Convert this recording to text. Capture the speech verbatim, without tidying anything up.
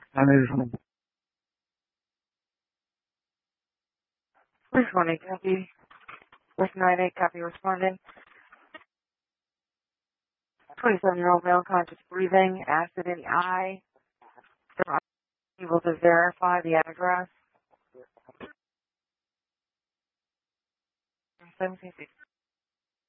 I mean, Responding copy. With nine eight copy responding. twenty-seven-year-old male conscious breathing, acid in the eye. They're able to verify the address. seventeen sixty.